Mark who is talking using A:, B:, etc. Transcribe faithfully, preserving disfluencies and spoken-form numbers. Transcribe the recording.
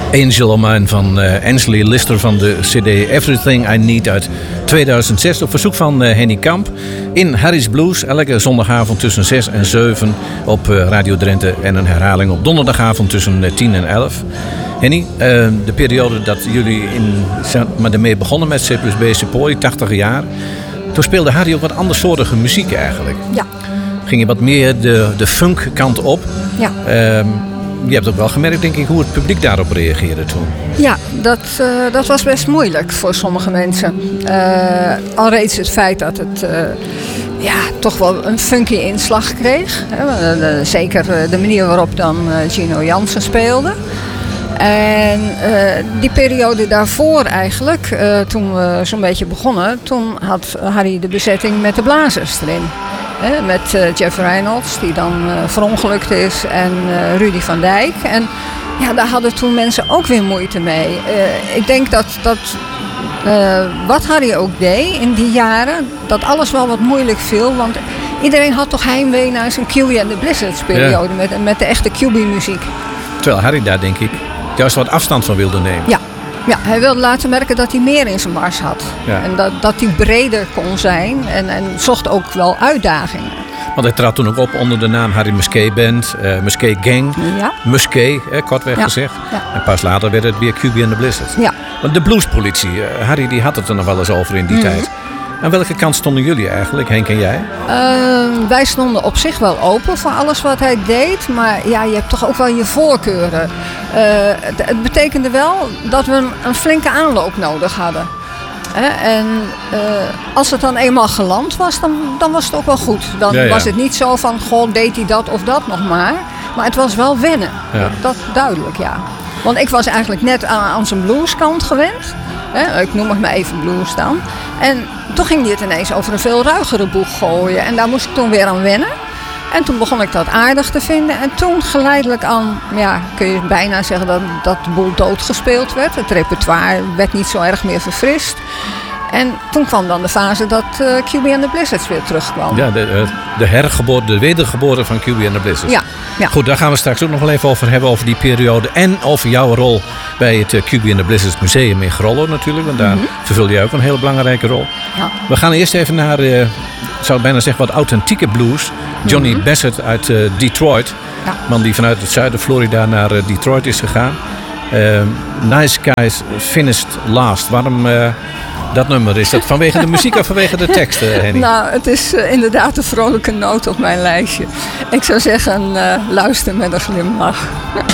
A: Angel of Mine van uh, Ansley Lister van de cd Everything I Need uit tweeduizend zes. Op verzoek van uh, Henny Kamp in Harry's Blues. Elke zondagavond tussen zes en zeven op uh, Radio Drenthe. En een herhaling op donderdagavond tussen uh, tien en elf. Henny, uh, de periode dat jullie in, maar ermee begonnen met C plus B Sepoy, tachtig jaar. Toen speelde Harry ook wat andersoortige muziek eigenlijk.
B: Ja.
A: Ging je wat meer de, de funk kant op.
B: Ja.
A: Uh, Je hebt ook wel gemerkt, denk ik, hoe het publiek daarop reageerde toen.
B: Ja, dat, uh, dat was best moeilijk voor sommige mensen. Uh, al reeds het feit dat het uh, ja, toch wel een funky inslag kreeg. Hè? Uh, zeker uh, de manier waarop dan uh, Gino Jansen speelde. En uh, die periode daarvoor eigenlijk, uh, toen we zo'n beetje begonnen, toen had Harry de bezetting met de blazers erin. He, met uh, Jeff Reynolds, die dan uh, verongelukt is, en uh, Rudy van Dijk. En ja, daar hadden toen mensen ook weer moeite mee. Uh, ik denk dat, dat uh, wat Harry ook deed in die jaren, dat alles wel wat moeilijk viel. Want iedereen had toch heimwee naar zijn Q B and the Blizzards periode, ja. met, met de echte Q B-muziek.
A: Terwijl Harry daar, denk ik, juist wat afstand van wilde nemen.
B: Ja. Ja, hij wilde laten merken dat hij meer in zijn mars had. Ja. En dat, dat hij breder kon zijn en, en zocht ook wel uitdagingen.
A: Want hij trad toen ook op onder de naam Harry Musquet Band, uh, Musquet Gang, ja. Musquet, eh, kortweg ja. gezegd. Ja. En pas later werd het weer Q B and the Blizzards. Ja. Want de bluespolitie, uh, Harry die had het er nog wel eens over in die mm-hmm. tijd. Aan welke kant stonden jullie eigenlijk, Henk en jij?
B: Uh, wij stonden op zich wel open voor alles wat hij deed. Maar ja, je hebt toch ook wel je voorkeuren. Uh, het, het betekende wel dat we een, een flinke aanloop nodig hadden. He, en uh, als het dan eenmaal geland was, dan, dan was het ook wel goed. Dan ja, ja. was het niet zo van, goh, deed hij dat of dat nog maar. Maar het was wel wennen. Ja. Dat duidelijk, ja. Want ik was eigenlijk net aan, aan zijn blueskant gewend. He, ik noem het maar even blues dan. En toen ging hij het ineens over een veel ruigere boeg gooien. En daar moest ik toen weer aan wennen. En toen begon ik dat aardig te vinden. En toen geleidelijk aan, ja, kun je bijna zeggen dat, dat de boel doodgespeeld werd. Het repertoire werd niet zo erg meer verfrist. En toen kwam dan de fase dat uh, Q B and the Blizzards weer terugkwam.
A: Ja, de, de hergeboorte, de wedergeboorte van Q B and the Blizzards.
B: Ja, ja.
A: Goed, daar gaan we straks ook nog wel even over hebben, over die periode. En over jouw rol bij het uh, Q B and the Blizzards Museum in Grollo natuurlijk. Want daar mm-hmm. vervul je ook een hele belangrijke rol. Ja. We gaan eerst even naar, uh, ik zou bijna zeggen, wat authentieke blues. Johnny mm-hmm. Bassett uit uh, Detroit. Ja. Man die vanuit het zuiden Florida naar uh, Detroit is gegaan. Uh, nice Guys Finished Last. Waarom... Uh, Dat nummer, is dat vanwege de muziek of vanwege de tekst, Henny?
B: Nou, het is uh, inderdaad een vrolijke noot op mijn lijstje. Ik zou zeggen, uh, luister met een glimlach.